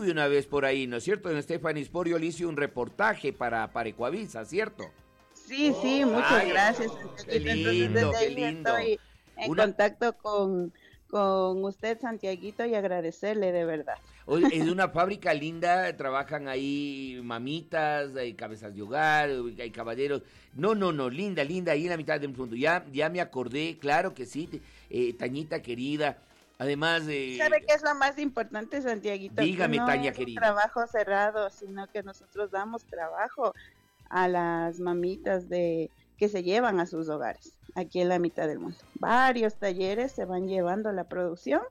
estuve una vez por ahí, ¿no es cierto? En Stephanie Sport yo le hice un reportaje para Ecuavisa, ¿cierto? Sí, sí, muchas gracias. Qué lindo, qué lindo. Estoy en contacto con usted, Santiaguito, y agradecerle de verdad. Oye, es una fábrica linda, trabajan ahí mamitas, hay cabezas de hogar, hay caballeros. No, linda, ahí en la mitad del mundo. Ya me acordé, claro que sí, Tañita querida. Además de... ¿Sabe qué es lo más importante, Santiaguito? Dígame, no Taña es querida. Un trabajo cerrado, sino que nosotros damos trabajo a las mamitas que se llevan a sus hogares, aquí en la mitad del mundo. Varios talleres se van llevando la producción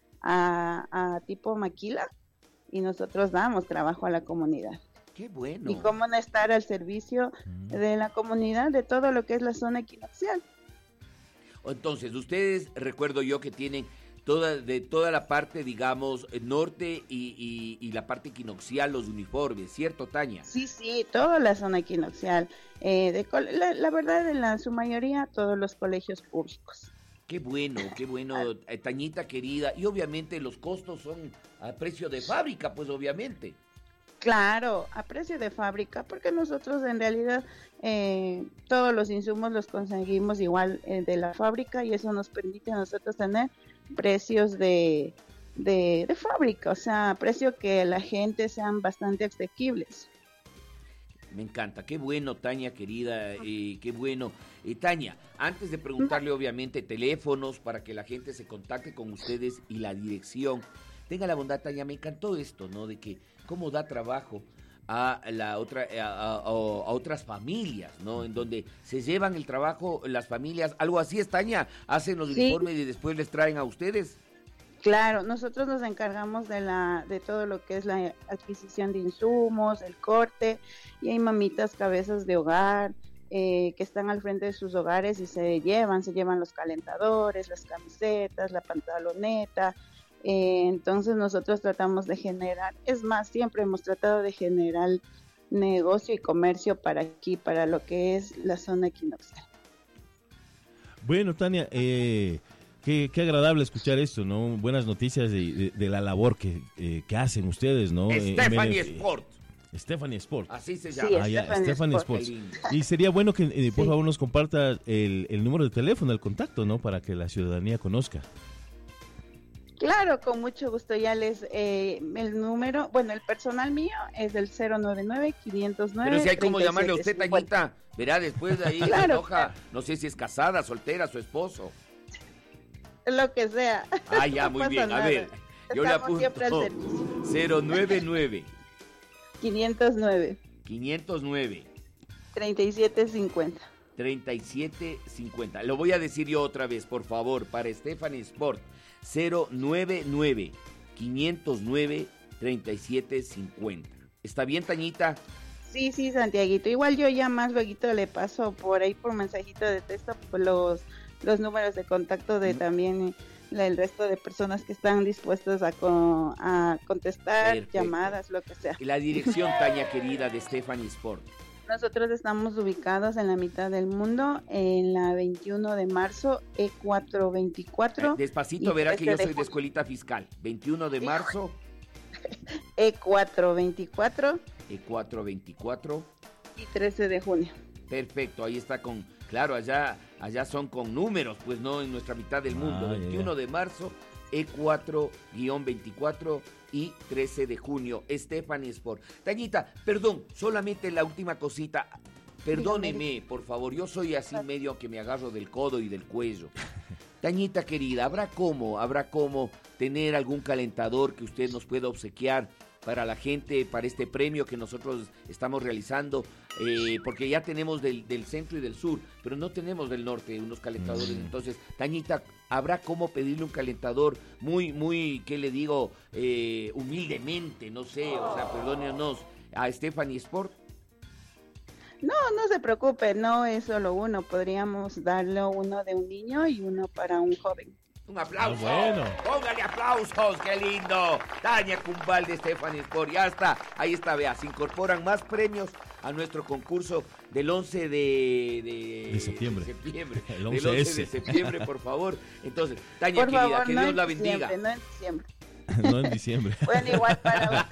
a tipo maquila y nosotros damos trabajo a la comunidad. Qué bueno. Y cómo no estar al servicio de la comunidad, de todo lo que es la zona equinoccial. Entonces, ustedes, recuerdo yo que tienen toda la parte, digamos, norte y la parte equinoccial, los uniformes, ¿cierto, Taña? Sí, toda la zona equinoccial. La verdad, en su mayoría, todos los colegios públicos. Qué bueno, Tañita querida. Y obviamente los costos son a precio de fábrica, pues obviamente. Claro, a precio de fábrica, porque nosotros en realidad todos los insumos los conseguimos igual de la fábrica y eso nos permite a nosotros tener precios de fábrica, o sea, precios que la gente sean bastante asequibles. Me encanta, qué bueno, Taña querida, qué bueno. Taña, antes de preguntarle obviamente teléfonos para que la gente se contacte con ustedes y la dirección, tenga la bondad, Taña, me encantó esto, ¿no? De que cómo da trabajo a otras familias, ¿no? En donde se llevan el trabajo las familias, algo así es, Taña, hacen los uniformes y después les traen a ustedes. Claro, nosotros nos encargamos de todo lo que es la adquisición de insumos, el corte, y hay mamitas cabezas de hogar que están al frente de sus hogares y se llevan los calentadores, las camisetas, la pantaloneta. Entonces nosotros tratamos de generar, es más, siempre hemos tratado de generar negocio y comercio para aquí, para lo que es la zona equinoccial. Bueno, Tania, qué agradable escuchar esto, ¿no? Buenas noticias de la labor que hacen ustedes, ¿no? Stephanie Sport. Stephanie Sport. Así se llama. Sí, Stephanie Sport. Y sería bueno que por favor nos comparta el número de teléfono, el contacto, ¿no? Para que la ciudadanía conozca. Claro, con mucho gusto. Ya el número, el personal mío es del 099-509. Pero si hay como llamarle a usted, Tañita, verá, después de ahí se enoja, no sé si es casada, soltera, su esposo. Lo que sea. Ah, ya, muy bien. Nada. A ver, yo le apunto. 099 509 3750. 3750. Lo voy a decir yo otra vez, por favor, para Stephanie Sport. 099 509 3750. ¿Está bien, Tañita? Sí, Santiaguito. Igual yo ya más luego le paso por ahí por mensajito de texto los números de contacto de también el resto de personas que están dispuestos a contestar. Perfecto. Llamadas, lo que sea. Y la dirección, Taña querida, de Stephanie Sport. Nosotros estamos ubicados en la mitad del mundo, en la 21 de marzo, E424. Despacito, verá que yo soy de escuelita fiscal. 21 de marzo. E424. E424. Y 13 de junio. Perfecto, ahí está claro, allá son con números, pues no, en nuestra mitad del mundo. 21 de marzo, E4-24 y 13 de junio, Stephanie Sport. Tañita, perdón, solamente la última cosita. Perdóneme, por favor, yo soy así medio que me agarro del codo y del cuello. Tañita querida, ¿habrá cómo tener algún calentador que usted nos pueda obsequiar para la gente, para este premio que nosotros estamos realizando? Porque ya tenemos del centro y del sur, pero no tenemos del norte unos calentadores. Entonces, Tañita, ¿habrá cómo pedirle un calentador muy, ¿qué le digo? Humildemente, no sé, o sea, perdónenos, a Stephanie Sport? No se preocupe, no es solo uno, podríamos darle uno de un niño y uno para un joven. Un aplauso, bueno. Póngale aplausos, qué lindo. Taña Cumbal de Stephanie Sport, ya está, ahí está, vea, se incorporan más premios a nuestro concurso del 11 de septiembre. El 11 del 11 de septiembre, por favor. Entonces, Taña querida, que Dios la bendiga. No en diciembre. No en diciembre. Bueno, igual para usted.